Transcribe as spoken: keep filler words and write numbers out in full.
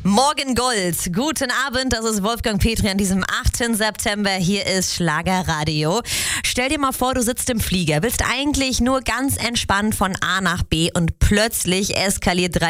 Morgen Gold. Guten Abend, das ist Wolfgang Petri an diesem achten September. Hier ist Schlagerradio. Stell dir mal vor, du sitzt im Flieger, willst eigentlich nur ganz entspannt von A nach B und plötzlich eskaliert